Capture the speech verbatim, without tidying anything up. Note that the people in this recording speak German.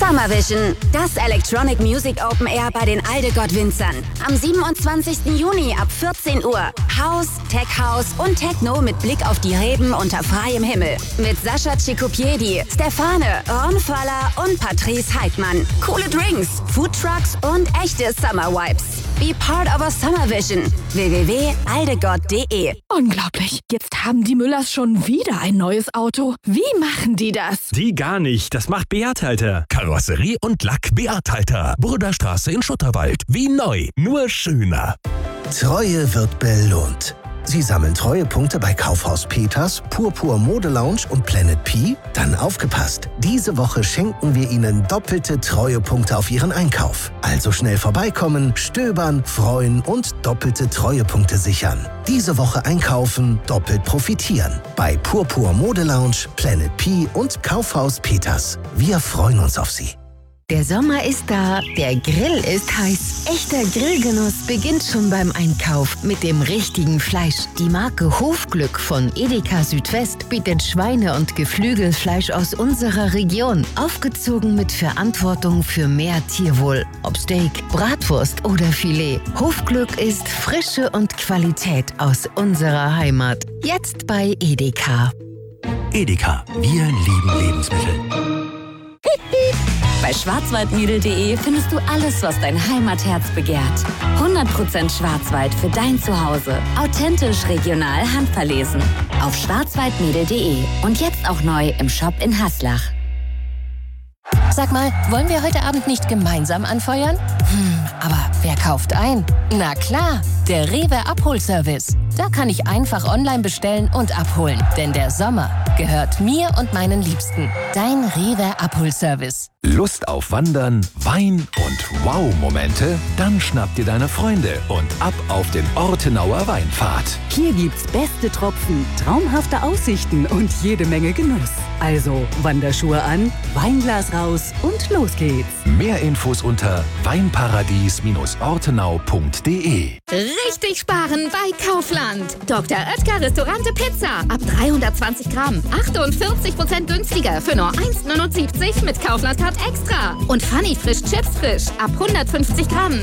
Summervision, das Electronic Music Open Air bei den Aldegott-Winzern. Am siebenundzwanzigsten Juni ab vierzehn Uhr. House, Tech House und Techno mit Blick auf die Reben unter freiem Himmel. Mit Sascha Cicopiedi, Stefane, Ron Faller und Patrice Heidmann. Coole Drinks, Food Trucks und echte Summer Vibes. Be part of a Summervision. w w w punkt aldegott punkt de. Unglaublich. Jetzt haben die Müllers schon wieder ein neues Auto. Wie machen die das? Die gar nicht. Das macht Beat Halter. Karosserie und Lack Beat Halter. Burderstraße in Schutterwald. Wie neu, nur schöner. Treue wird belohnt. Sie sammeln Treuepunkte bei Kaufhaus Peters, Purpur Mode Lounge und Planet P? Dann aufgepasst! Diese Woche schenken wir Ihnen doppelte Treuepunkte auf Ihren Einkauf. Also schnell vorbeikommen, stöbern, freuen und doppelte Treuepunkte sichern. Diese Woche einkaufen, doppelt profitieren. Bei Purpur Mode Lounge, Planet P und Kaufhaus Peters. Wir freuen uns auf Sie. Der Sommer ist da, der Grill ist heiß. Echter Grillgenuss beginnt schon beim Einkauf mit dem richtigen Fleisch. Die Marke Hofglück von Edeka Südwest bietet Schweine- und Geflügelfleisch aus unserer Region. Aufgezogen mit Verantwortung für mehr Tierwohl. Ob Steak, Bratwurst oder Filet. Hofglück ist Frische und Qualität aus unserer Heimat. Jetzt bei Edeka. Edeka, wir lieben Lebensmittel. Bei schwarzwaldmädel punkt de findest du alles, was dein Heimatherz begehrt. hundert Prozent Schwarzwald für dein Zuhause. Authentisch, regional, handverlesen. Auf schwarzwaldmädel punkt de und jetzt auch neu im Shop in Haslach. Sag mal, wollen wir heute Abend nicht gemeinsam anfeuern? Hm, aber wer kauft ein? Na klar, der Rewe Abholservice. Da kann ich einfach online bestellen und abholen. Denn der Sommer gehört mir und meinen Liebsten. Dein Rewe Abholservice. Lust auf Wandern, Wein und Wow-Momente? Dann schnapp dir deine Freunde und ab auf den Ortenauer Weinpfad. Hier gibt's beste Tropfen, traumhafte Aussichten und jede Menge Genuss. Also Wanderschuhe an, Weinglas raus und los geht's. Mehr Infos unter weinparadies ortenau punkt de. Richtig sparen bei Kaufland. Doktor Oetker Restaurante Pizza. Ab dreihundertzwanzig Gramm. achtundvierzig Prozent günstiger für nur eins neunundsiebzig mit Kaufland Card Extra. Und Funny Frisch Chips Frisch. Ab hundertfünfzig Gramm.